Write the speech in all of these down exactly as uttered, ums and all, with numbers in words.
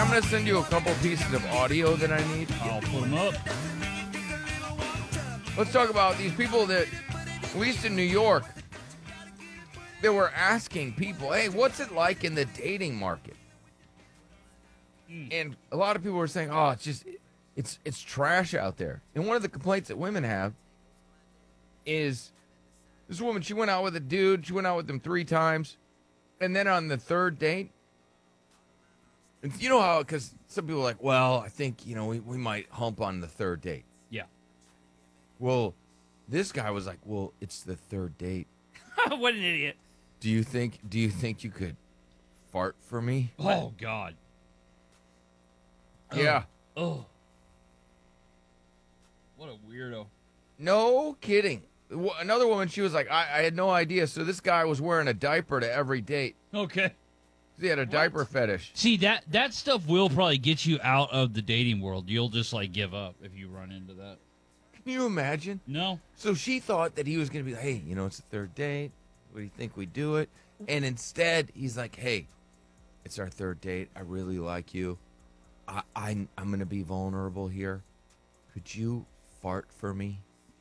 I'm going to send you a couple pieces of audio that I need. I'll put them up. Let's talk about these people that, at least in New York, they were asking people, hey, what's it like in the dating market? Mm. And a lot of people were saying, oh, it's just, it's it's trash out there. And one of the complaints that women have is this woman, she went out with a dude, she went out with him three times, and then on the third date, and you know how, because some people are like, well, I think, you know, we, we might hump on the third date. Yeah. Well, this guy was like, well, it's the third date. What an idiot. Do you think do you think you could fart for me? Oh, God. Yeah. Oh. What a weirdo. No kidding. W- Another woman, she was like, I, I had no idea. So this guy was wearing a diaper to every date. Okay. He had a what? diaper fetish. See, that, that stuff will probably get you out of the dating world. You'll just, like, give up if you run into that. Can you imagine? No. So she thought that he was going to be like, hey, you know, it's the third date. What do you think we do it? And instead, he's like, hey, it's our third date. I really like you. I, I, I'm going to be vulnerable here. Could you fart for me?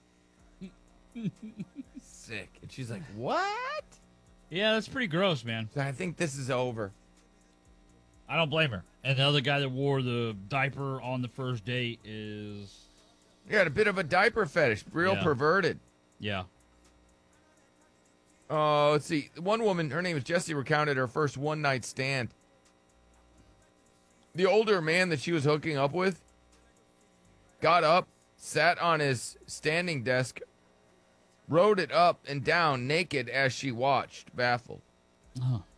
Sick. And she's like, what? Yeah, that's pretty gross, man. So I think this is over. I don't blame her. And the other guy that wore the diaper on the first date is... He had a bit of a diaper fetish. Real yeah. perverted. Yeah. Oh, uh, let's see. One woman, her name is Jessie, recounted her first one-night stand. The older man that she was hooking up with got up, sat on his standing desk, rode it up and down naked as she watched, baffled. Huh.